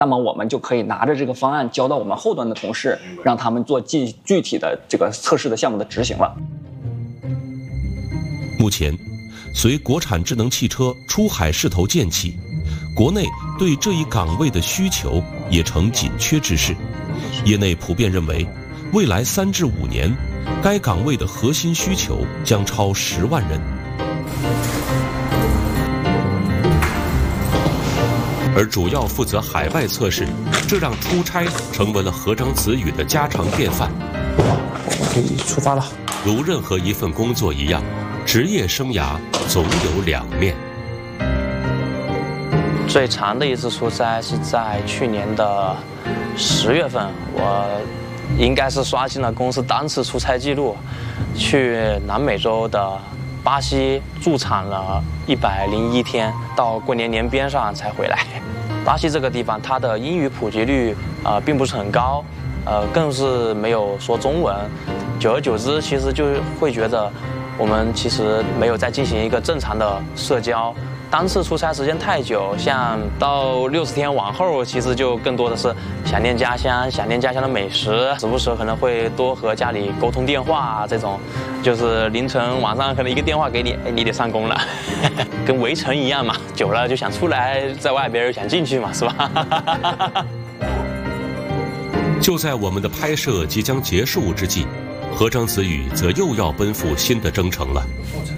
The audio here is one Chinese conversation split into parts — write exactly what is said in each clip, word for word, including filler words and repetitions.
那么我们就可以拿着这个方案交到我们后端的同事，让他们做具具体的这个测试的项目的执行了。 目前，随国产智能汽车出海势头渐起，国内对这一岗位的需求也成紧缺之势。业内普遍认为，未来三至五年，该岗位的核心需求将超十万人。而主要负责海外测试，这让出差成为了河章子宇的家常便饭。 可以出发了。 如任何一份工作一样，职业生涯总有两面。 最长的一次出差是在去年的十月份，我应该是刷新了公司单次出差记录，去南美洲的巴西驻场了一百零一天，到过年年边上才回来。巴西这个地方，它的英语普及率呃并不是很高，呃更是没有说中文。久而久之，其实就会觉得我们其实没有在进行一个正常的社交。单次出差时间太久，像到六十天往后，其实就更多的是想念家乡，想念家乡的美食，时不时可能会多和家里沟通电话啊，这种就是凌晨晚上可能一个电话给你，哎，你得上工了，跟围城一样嘛，久了就想出来，在外边又想进去嘛，是吧？ 就在我们的拍摄即将结束之际，河章子宇则又要奔赴新的征程了。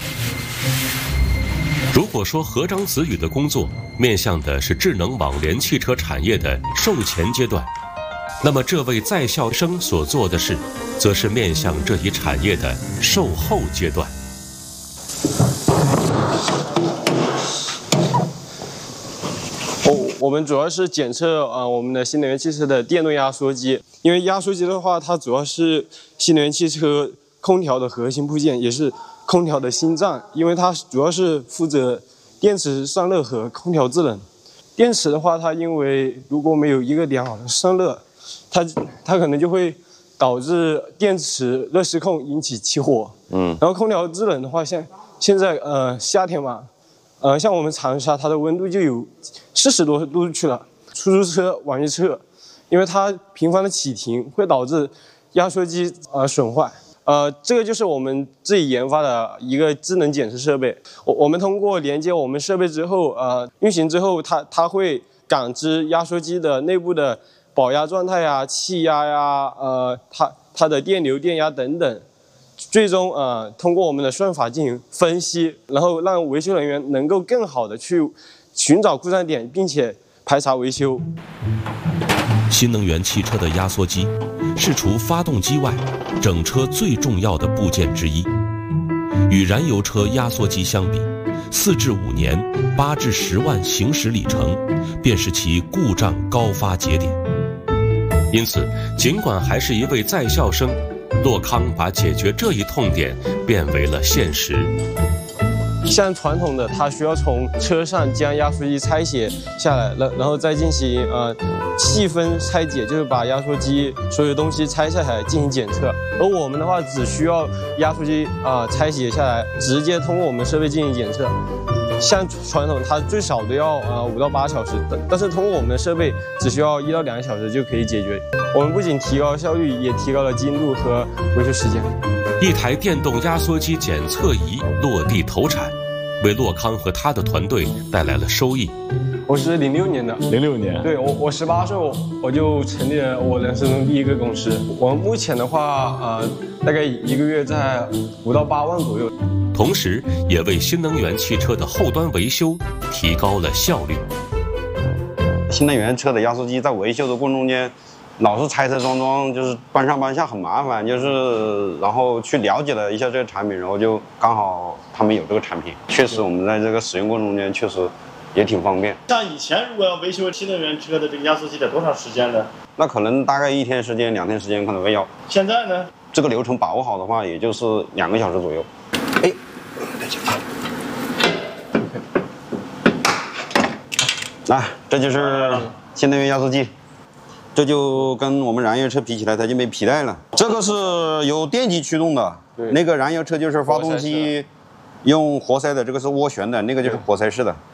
如果说河章子宇的工作面向的是智能网联汽车产业的售前阶段，那么这位在校生所做的事，则是面向这一产业的售后阶段。 哦，我们主要是检测啊、呃、我们的新能源汽车的电动压缩机，因为压缩机的话，它主要是新能源汽车空调的核心部件，也是空调的心脏，因为它主要是负责电池散热和空调制冷。电池的话，它因为如果没有一个良好的散热，它它可能就会导致电池热失控，引起起火。嗯。然后空调制冷的话，像现在呃夏天嘛，呃像我们长沙，它的温度就有四十多度去了。出租车、网约车，因为它频繁的启停，会导致压缩机呃损坏。呃，这个就是我们自己研发的一个智能检测设备。我我们通过连接我们设备之后，呃，运行之后，它它会感知压缩机的内部的保压状态呀、气压呀，呃，它它的电流、电压等等，最终呃通过我们的算法进行分析，然后让维修人员能够更好的去寻找故障点，并且排查维修。 新能源汽车的压缩机是除发动机外，整车最重要的部件之一。与燃油车压缩机相比，四至五年、八至十万行驶里程，便是其故障高发节点。因此，尽管还是一位在校生，洛康把解决这一痛点变为了现实。 像传统的，它需要从车上将压缩机拆卸下来，然然后再进行呃细分拆解，就是把压缩机所有东西拆下来进行检测。而我们的话，只需要压缩机啊、呃、拆解下来，直接通过我们设备进行检测。像传统，它最少都要呃五到八小时，但但是通过我们的设备，只需要一到两个小时就可以解决。我们不仅提高效率，也提高了精度和维修时间。 一台电动压缩机检测仪落地投产，为洛康和他的团队带来了收益。 我是零六年的， 零六年， 对我我十八岁我我就成立了我人生中第一个公司。我目前的话，呃，大概一个月在五到八万左右。 同时，也为新能源汽车的后端维修提高了效率。 新能源车的压缩机在维修的过程中间，老是拆拆装装，就是搬上搬下很麻烦，就是然后去了解了一下这个产品，然后就刚好他们有这个产品，确实我们在这个使用过程中间确实也挺方便。 像以前如果要维修新能源车的这个压缩机得多长时间呢？ 那可能大概一天时间、两天时间可能会要。 现在呢？ 这个流程把握好的话，也就是两个小时左右。哎，再见。啊，这就是新能源压缩机。这就跟我们燃油车比起来，它就没皮带了。这个是由电机驱动的，那个燃油车就是发动机用活塞的，这个是涡旋的，那个就是活塞式的。